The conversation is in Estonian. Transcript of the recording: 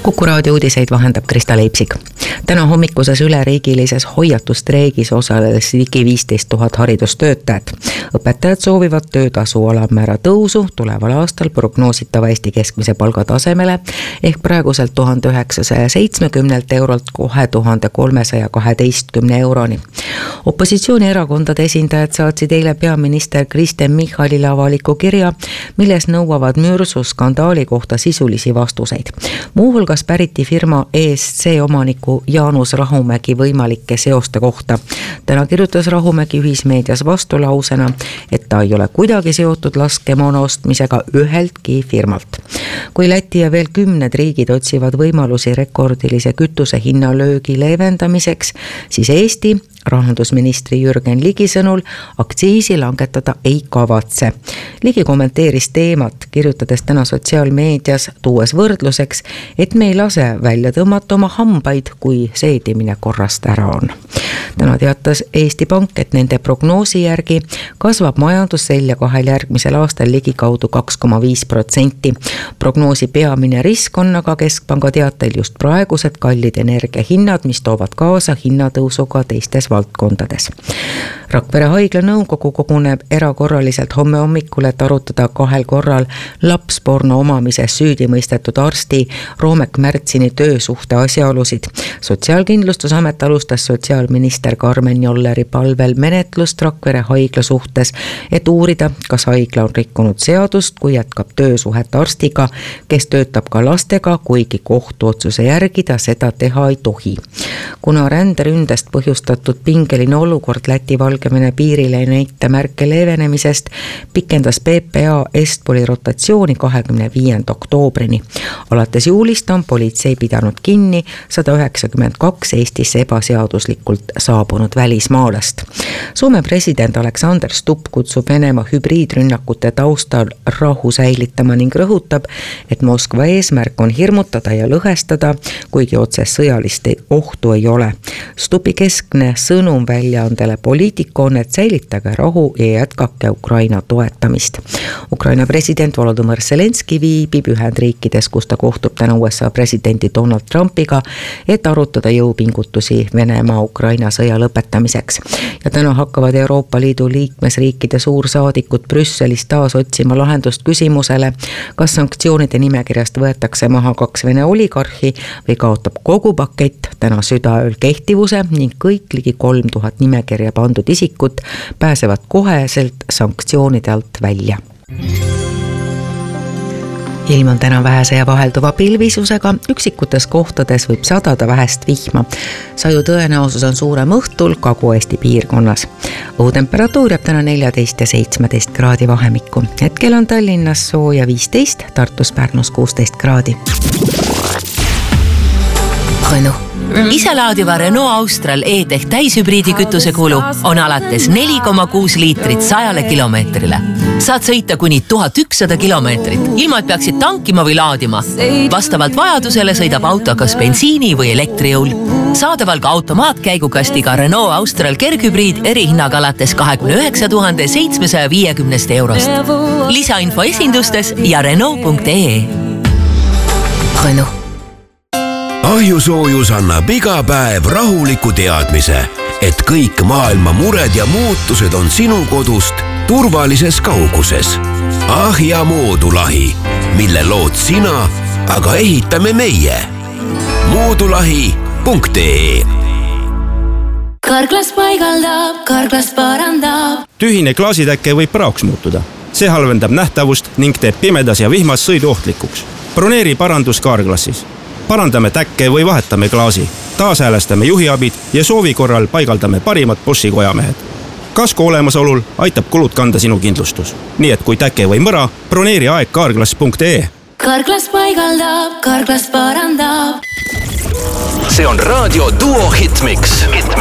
Kuku raadio uudiseid vahendab Krista Leipsik. Täna hommikuses üleriigilises hoiatustreigis osales ligi 15 000 haridustöötajat. Õpetajad soovivad töötasu alammäära tõusu tuleval aastal prognoositava Eesti keskmise palga tasemele ehk praeguselt 1970 eurolt 2312 euroni. Opositsioonierakondade esindajad saatsid eile peaminister Kristen Michalile avaliku kirja, milles nõuavad mürsu skandaali kohta sisulisi vastuseid. Muuhulgas päriti firma ESC omaniku Jaanus Rahumägi võimalike seoste kohta. Täna kirjutas Rahumägi ühismeedias vastulausena, et ta ei ole kuidagi seotud laskemoona ostmisega üheltki firmalt. Kui Läti ja veel 10 riigid otsivad võimalusi rekordilise kütuse hinnalöögi leevendamiseks, siis Eesti rahandusministri Jürgen Ligi sõnul aktsiisi langetada ei kavatse. Ligi kommenteeris teemat, kirjutades täna sotsiaalmeedias, tuues võrdluseks, et me ei lase välja tõmmata oma hambaid, kui seedimine korrast ära on. Täna teatas Eesti Pank, et nende prognoosi järgi kasvab majandus selja kahel järgmisel aastal ligikaudu 2,5%. Prognoosi peamine risk on aga Keskpanga teatel just praegused kallid energiahinnad, mis toovad kaasa hinnatõusuga teistes valdkondades. Rakvere haigla nõukogu koguneb erakorraliselt homme hommikul, et arutada 2 korral lapsporno omamises süüdi mõistetud arsti Roomek Märtsini töösuhte asjaolusid. Sotsiaalkindlustusamet alustas sotsiaalminister Karmen Jolleri palvel menetlust Rakvere haigla suhtes, et uurida, kas haigla on rikkunud seadust, kui jätkab töösuhet arstiga, kes töötab ka lastega, kuigi kohtuotsuse järgi ta seda teha ei tohi. Kuna ränderündest põhjustatud pingeline olukord Läti-Valgevene piirile ei näita märke leevenemisest, pikendas PPA Estpoli rotatsiooni 25. oktoobrini. Alates juulist on politsei pidanud kinni 192 Eestisse ebaseaduslikult saabunud välismaalast. Soome president Alexander Stubb kutsub Venemaa hübriidrünnakute taustal rahu säilitama ning rõhutab, et Moskva eesmärk on hirmutada ja lõhestada, kuigi otsest sõjalist ohtu ei ole. Stubbi keskne sõnum väljaandele Poliitico on, et säilitage rahu ja jätkake Ukraina toetamist. Ukraina president Volodymyr Zelenski viibib Ühendriikides, kus ta kohtub täna USA presidendi Donald Trumpiga, et arutada jõupingutusi Venemaa Ukraina sõja lõpetamiseks. Ja täna hakkavad Euroopa Liidu liikmesriikide suursaadikud Brüsselis taas otsima lahendust küsimusele, kas sanktsioonide nimekirjast võetakse maha 2 Vene oligarhi või kaotab kogu pakett täna südaööl kehtivuse ning kõik ligi 3000 nimekirja pandud isikut pääsevad koheselt sanktsioonide alt välja. Ilm on täna vähese ja vahelduva pilvisusega, üksikutes kohtades võib sadada vähest vihma. Saju tõenäosus on suurem õhtul Kagu-Eesti piirkonnas. Õhutemperatuur jääb täna 14 ja 17 kraadi vahemikku. Hetkel on Tallinnas sooja 15, Tartus Pärnus 16 kraadi. Renault. Iselaadiva Renault Austral E-Tech täishübriidi kütusekulu on alates 4,6 liitrit 100 kilomeetrile. Saad sõita kuni 1100 kilomeetrit, ilma et peaksid tankima või laadima. Vastavalt vajadusele sõidab auto kas bensiini või elektrijõul. Saadaval ka automaatkäigukastiga Renault Austral kerghübriid erihinnaga alates 29 750 eurost. Lisainfo esindustes ja Renault.ee. Renault. Ahjusoojus annab iga päev rahuliku teadmise, et kõik maailma mured ja muutused on sinu kodust turvalises kauguses. Ahja Moodulahi, mille lood sina, aga ehitame meie. Moodulahi.ee. Karklas paigaldab, Karklas parandab. Tühine klaasitäkke võib praoks muutuda. See halvendab nähtavust ning teeb pimedas ja vihmas sõidu ohtlikuks. Broneeri parandus Karklassis. Parandame täkke või vahetame klaasi, taashäälestame juhiabid ja soovi korral paigaldame parimad Boschi kojamehed. Kasko olemasolul aitab kulud kanda sinu kindlustus. Nii et kui täke või mõra, broneeri aeg Karklas.ee. Karklas paigaldab, Karklas parandab. See on Raadio Duo Hitmix.